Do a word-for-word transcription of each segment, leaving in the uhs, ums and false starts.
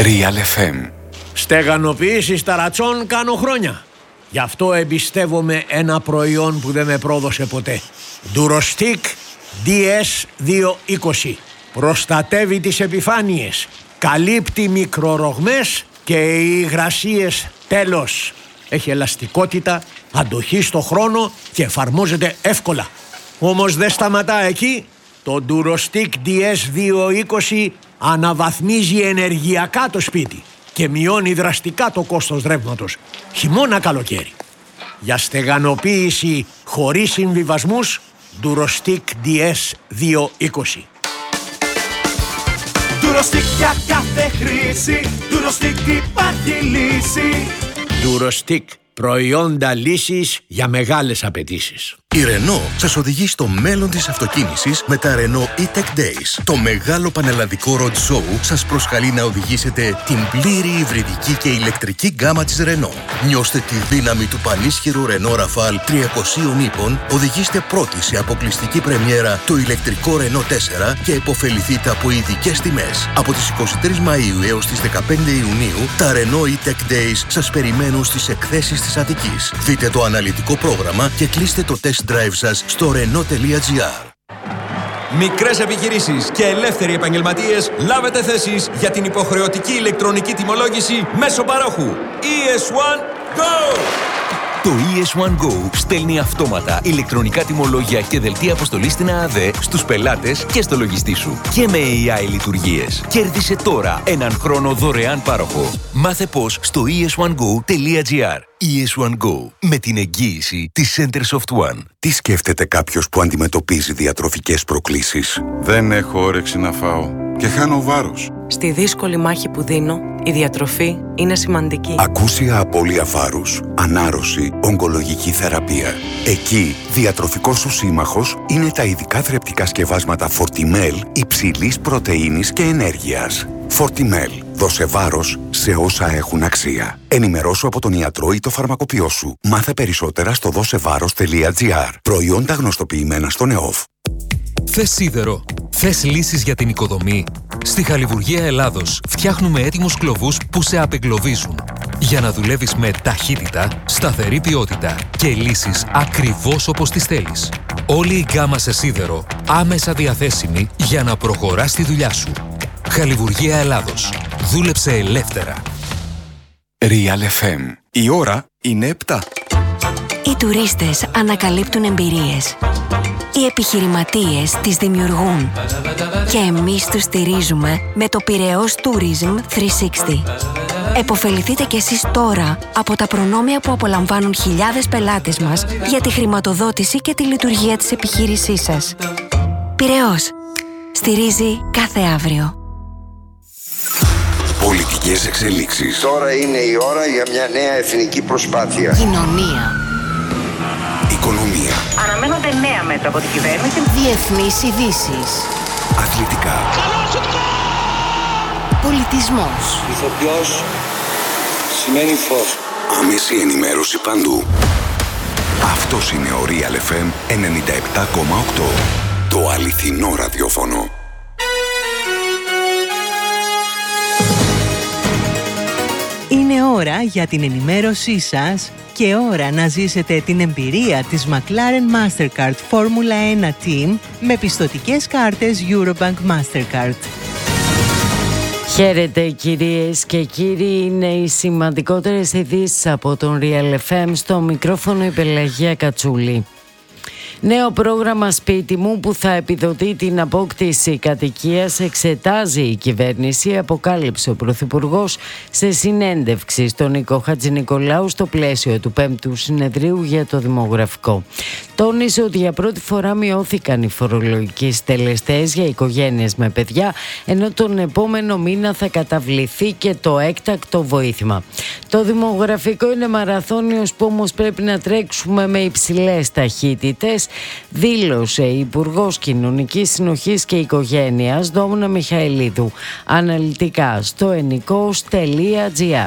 Real εφ εμ. Στεγανοποίηση ταρατσών κάνω χρόνια. Γι' αυτό εμπιστεύομαι ένα προϊόν που δεν με πρόδωσε ποτέ. Durostic ντι ες διακόσια είκοσι. Προστατεύει τις επιφάνειες, καλύπτει μικρορογμές και υγρασίες τέλος. Έχει ελαστικότητα, αντοχή στο χρόνο και εφαρμόζεται εύκολα. Όμως δεν σταματά εκεί. Το Durostic ντι ες διακόσια είκοσι αναβαθμίζει ενεργειακά το σπίτι και μειώνει δραστικά το κόστος ρεύματος, χειμώνα καλοκαίρι. Για στεγανοποίηση χωρίς συμβιβασμούς, Durostic ντι ες διακόσια είκοσι. Durostic για κάθε χρήση, Durostic υπάρχει λύση. Durostic, προϊόντα λύσης για μεγάλες απαιτήσεις. Η Renault σας οδηγεί στο μέλλον της αυτοκίνησης με τα Renault E-Tech Days. Το μεγάλο πανελλαδικό road show σας προσκαλεί να οδηγήσετε την πλήρη υβριδική και ηλεκτρική γκάμα της Renault. Νιώστε τη δύναμη του πανίσχυρου Renault Rafale τριακοσίων ύπων, οδηγήστε πρώτοι σε αποκλειστική πρεμιέρα το ηλεκτρικό Renault τέσσερα και επωφεληθείτε από ειδικές τιμές. Από τις εικοστή τρίτη Μαΐου έως τις δεκαπέντε Ιουνίου, τα Renault E-Tech Days σας περιμένουν στις εκθέσεις της Αττικής. Δείτε το αναλυτικό πρόγραμμα και κλείστε το test drive σας στο renault τελεία gr. Μικρές επιχειρήσεις και ελεύθεροι επαγγελματίες, λάβετε θέσεις για την υποχρεωτική ηλεκτρονική τιμολόγηση μέσω παρόχου. ι ες ουάν Go! Το ι ες ουάν Go στέλνει αυτόματα ηλεκτρονικά τιμολόγια και δελτία αποστολής στην ΑΑΔΕ στους πελάτες και στο λογιστή σου. Και με έι άι λειτουργίες. Κέρδισε τώρα έναν χρόνο δωρεάν πάροχο. Μάθε πώς στο ι ες ουάν γκο τελεία gr. ι ες ουάν Go, με την εγγύηση της Centersoft One. Τι σκέφτεται κάποιος που αντιμετωπίζει διατροφικές προκλήσεις? Δεν έχω όρεξη να φάω και χάνω βάρος. Στη δύσκολη μάχη που δίνω, η διατροφή είναι σημαντική. Ακούσια απώλεια βάρους, ανάρρωση, ογκολογική θεραπεία. Εκεί, διατροφικός σου σύμμαχος είναι τα ειδικά θρεπτικά σκευάσματα Fortimel υψηλής πρωτεΐνης και ενέργειας. Fortimel. Δώσε βάρος σε όσα έχουν αξία. Ενημερώσου από τον ιατρό ή το φαρμακοποιό σου. Μάθε περισσότερα στο δώσεβάρος τελεία gr. Προϊόντα γνωστοποιημένα στον ΕΟΦ. Θες σίδερο? Θες λύσεις για την οικοδομή? Στη Χαλιβουργία Ελλάδος φτιάχνουμε έτοιμους κλωβούς που σε απεγκλωβίζουν. Για να δουλεύεις με ταχύτητα, σταθερή ποιότητα και λύσεις ακριβώς όπως τις θέλεις. Όλη η γκάμα σε σίδερο άμεσα διαθέσιμη για να προχωράς τη δουλειά σου. Χαλιβουργία Ελλάδος. Δούλεψε ελεύθερα. Real εφ εμ. Η ώρα είναι επτά. Οι τουρίστες ανακαλύπτουν εμπειρίες. Οι επιχειρηματίες τις δημιουργούν. Και εμείς τους στηρίζουμε με το Πειραιώς Tourism τριακόσια εξήντα. Εποφεληθείτε κι εσείς τώρα από τα προνόμια που απολαμβάνουν χιλιάδες πελάτες μας για τη χρηματοδότηση και τη λειτουργία της επιχείρησής σας. Πειραιώς. Στηρίζει κάθε αύριο. Πολιτικές εξελίξεις. Τώρα είναι η ώρα για μια νέα εθνική προσπάθεια. Κοινωνία. Οικονομία. Αναμένονται νέα μέτρα από την κυβέρνηση. Διεθνείς ειδήσεις. Αθλητικά. Πολιτισμός. Ηθοποιός σημαίνει φως. Άμεση ενημέρωση παντού. Αυτός είναι ο Real εφ εμ ενενήντα επτά κόμμα οκτώ. Το αληθινό ραδιόφωνο. Είναι ώρα για την ενημέρωσή σας και ώρα να ζήσετε την εμπειρία της McLaren Mastercard Φόρμουλα ένα Team με πιστωτικές κάρτες Eurobank Mastercard. Χαίρετε κυρίες και κύριοι, είναι οι σημαντικότερες ειδήσεις από τον Real εφ εμ, στο μικρόφωνο η Πελαγία Κατσούλη. Νέο πρόγραμμα σπίτι μου που θα επιδοτεί την απόκτηση κατοικίας εξετάζει η κυβέρνηση, αποκάλυψε ο Πρωθυπουργός σε συνέντευξη στον Νίκο Χατζηνικολάου στο πλαίσιο του πέμπτου συνεδρίου για το δημογραφικό. Τόνισε ότι για πρώτη φορά μειώθηκαν οι φορολογικοί συντελεστές για οικογένειες με παιδιά, ενώ τον επόμενο μήνα θα καταβληθεί και το έκτακτο βοήθημα. Το δημογραφικό είναι μαραθώνιος που όμως πρέπει να τρέξουμε με υψηλές ταχύτητες, δήλωσε η Υπουργός Κοινωνικής Συνοχής και Οικογένειας Δόμνα Μιχαηλίδου αναλυτικά στο ενικός τελεία τζι άρ.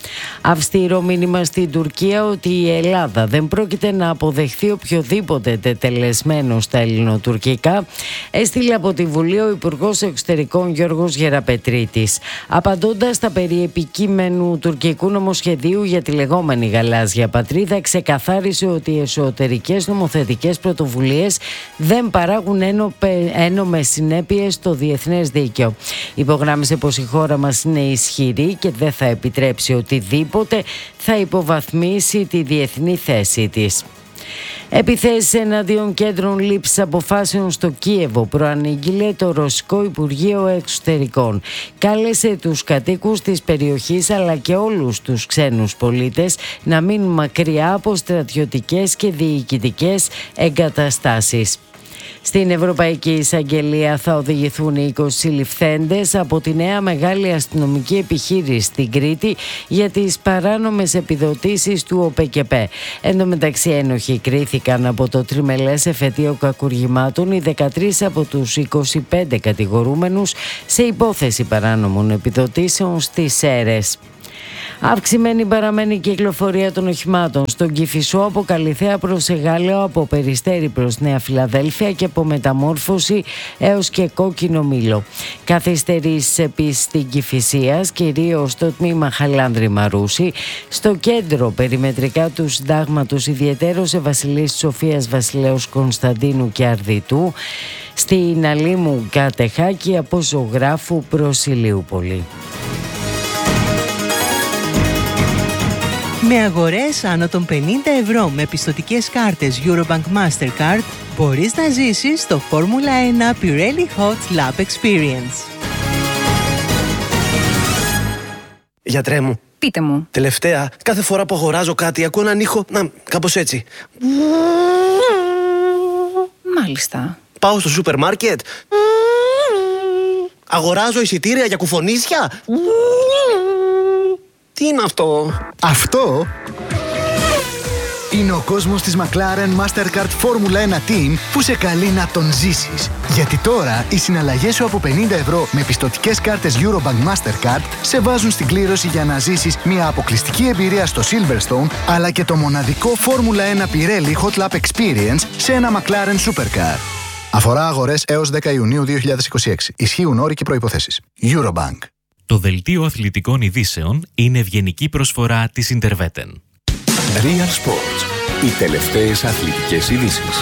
Αυστηρό μήνυμα στην Τουρκία ότι η Ελλάδα δεν πρόκειται να αποδεχθεί οποιοδήποτε τετελεσμένο στα ελληνοτουρκικά, έστειλε από τη Βουλή ο Υπουργός Εξωτερικών Γιώργος Γεραπετρίτης. Απαντώντας στα περί επικείμενου τουρκικού νομοσχεδίου για τη λεγόμενη γαλάζια πατρίδα, ξεκαθάρισε ότι οι εσωτερικές νομοθετικές πρωτοβουλίες δεν παράγουν ένομες συνέπειες στο διεθνές δίκαιο. Υπογράμμισε πως η χώρα μας είναι ισχυρή και δεν θα επιτρέψει οτιδήποτε θα υποβαθμίσει τη διεθνή θέση της. Επιθέσεις εναντίον κέντρων λήψης αποφάσεων στο Κίεβο προανήγγειλε το Ρωσικό Υπουργείο Εξωτερικών. Κάλεσε τους κατοίκους της περιοχής αλλά και όλους τους ξένους πολίτες να μείνουν μακριά από στρατιωτικές και διοικητικές εγκαταστάσεις. Στην Ευρωπαϊκή Εισαγγελία θα οδηγηθούν οι είκοσι συλληφθέντες από τη νέα μεγάλη αστυνομική επιχείρηση στην Κρήτη για τις παράνομες επιδοτήσεις του ΟΠΕΚΕΠΕ. Εν τω μεταξύ, ένοχοι κρίθηκαν από το τριμελές εφετείο κακουργημάτων οι δεκατρείς από τους είκοσι πέντε κατηγορούμενους σε υπόθεση παράνομων επιδοτήσεων στις Σέρρες. Αυξημένη παραμένει κυκλοφορία των οχημάτων στον Κηφισό από Καλιθέα προς Εγάλεο, από Περιστέρι προς Νέα Φιλαδέλφια και από Μεταμόρφωση έως και Κόκκινο Μήλο. Καθυστερήσεις επίσης στην Κηφισίας, κυρίως στο τμήμα Χαλάνδρη Μαρούση, στο κέντρο περιμετρικά του Συντάγματος, ιδιαιτέρως σε Βασιλής Σοφίας Βασιλέως Κωνσταντίνου και Αρδιτού, στην Αλήμου Κατεχάκη από Ζωγράφου προς Ηλιούπολη. Με αγορές άνω των πενήντα ευρώ με πιστωτικές κάρτες Eurobank Mastercard μπορείς να ζήσεις το Φόρμουλα ένα Pirelli Hot Lap Experience. Γιατρέ μου. Πείτε μου. Τελευταία, κάθε φορά που αγοράζω κάτι ακούω έναν ήχο, να, κάπως έτσι. Μάλιστα. Πάω στο σούπερ μάρκετ. Αγοράζω εισιτήρια για κουφονίσια. Τι είναι αυτό? Αυτό είναι ο κόσμος της McLaren Mastercard Φόρμουλα ένα Team που σε καλεί να τον ζήσεις. Γιατί τώρα οι συναλλαγές σου από πενήντα ευρώ με πιστωτικές κάρτες Eurobank Mastercard σε βάζουν στην κλήρωση για να ζήσεις μια αποκλειστική εμπειρία στο Silverstone, αλλά και το μοναδικό Φόρμουλα ένα Pirelli Hot Lap Experience σε ένα McLaren Supercar. Αφορά αγορές έως δέκα Ιουνίου δύο χιλιάδες είκοσι έξι. Ισχύουν όροι και προϋποθέσεις. Eurobank. Το δελτίο αθλητικών ειδήσεων είναι ευγενική προσφορά της Interveten. Real Sports. Οι τελευταίες αθλητικές ειδήσεις.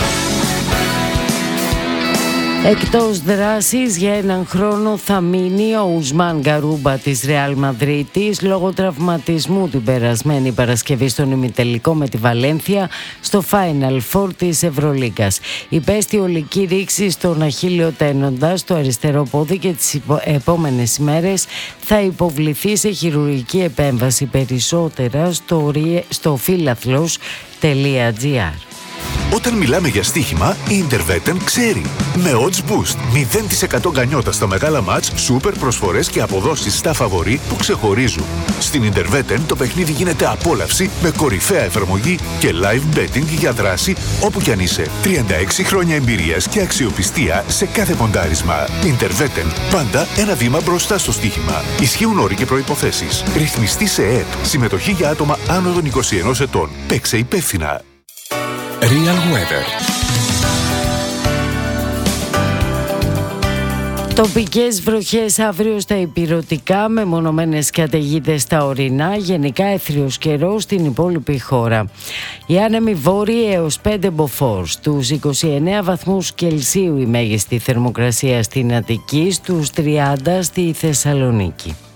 Εκτός δράσης για έναν χρόνο θα μείνει ο Ουσμάν Γκαρούμπα της Ρεάλ Μαδρίτης λόγω τραυματισμού την περασμένη Παρασκευή στον ημιτελικό με τη Βαλένθια στο Final Four της Ευρωλίγκας. Υπέστη ολική ρήξη στον αχίλλειο τένοντα στο αριστερό πόδι και τις επόμενες ημέρες θα υποβληθεί σε χειρουργική επέμβαση. Περισσότερα στο, στο φίλαθλος τελεία τζι άρ. Όταν μιλάμε για στοίχημα, η Interveten ξέρει. Με Odds Boost, μηδέν τοις εκατό γκανιότα στα μεγάλα μάτς, σούπερ προσφορές και αποδόσεις στα φαβορί που ξεχωρίζουν. Στην Interveten το παιχνίδι γίνεται απόλαυση με κορυφαία εφαρμογή και live betting για δράση όπου κι αν είσαι. τριάντα έξι χρόνια εμπειρίας και αξιοπιστία σε κάθε ποντάρισμα. Interveten, πάντα ένα βήμα μπροστά στο στοίχημα. Ισχύουν όροι και προϋποθέσεις. Ρυθμιστή σε ΕΕΠ. Συμμετοχή για άτομα άνω των είκοσι ενός ετών. Παίξε υπεύθυνα. Real Weather. Τοπικές βροχές αύριο στα ηπειρωτικά, με μονομένες καταιγίδες στα ορεινά, γενικά έθριος καιρός στην υπόλοιπη χώρα. Οι άνεμοι βόρειοι έως πέντε μποφόρ, στους είκοσι εννέα βαθμούς Κελσίου η μέγιστη θερμοκρασία στην Αττική, στους τριάντα στη Θεσσαλονίκη.